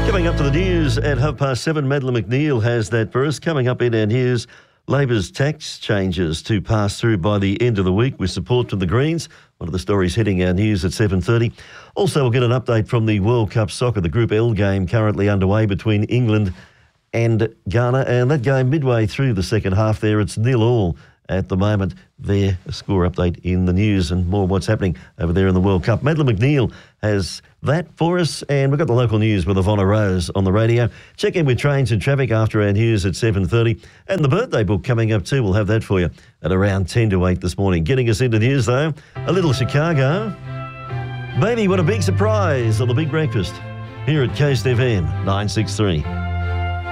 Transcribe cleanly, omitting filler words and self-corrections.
Coming up to the news at 7:30, Madeline McNeil has that for us. Coming up in our news, Labor's tax changes to pass through by the end of the week with support from the Greens. One of the stories hitting our news at 7:30. Also, we'll get an update from the World Cup Soccer, the Group L game currently underway between England and Ghana. And that game midway through the second half there, it's 0-0 at the moment. There, a score update in the news and more what's happening over there in the World Cup. Madeline McNeil has that for us, and we've got the local news with Ivonna Rose on the radio. Check in with trains and traffic after our news at 7:30. And the birthday book coming up too. We'll have that for you at around 10 to 8 this morning. Getting us into the news though, a little Chicago. Baby, what a big surprise on the Big Breakfast here at Coast FM 963.